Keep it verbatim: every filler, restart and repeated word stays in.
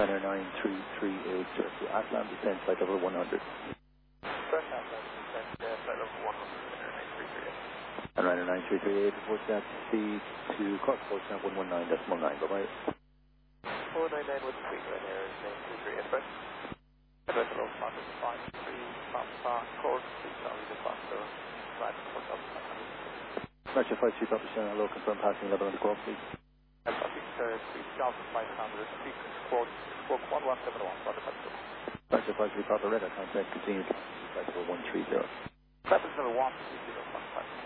Runner nine three three eight, to Atlan, descent flight level one hundred. First Atlan, descent uh, flight level one hundred, Runner nine three three eight. And Runner nine three three eight, report that speed to course approach now one one nine decimal nine, bye-bye. four nine nine with speed, Runner nine three three eight, first. Headway below Fox five three, Papa, course, three Charlie, the Foxer, right, four thousand five hundred. Roger, five three, Papa Channel, hello, confirm passing level on the squawk, please. Alpha Victor, three thousand five hundred, sequence quote, stroke one one seven one, Roger, five two. Roger, five three, Papa Red, contact continued, flight level one three zero. Flight level one three zero, one five.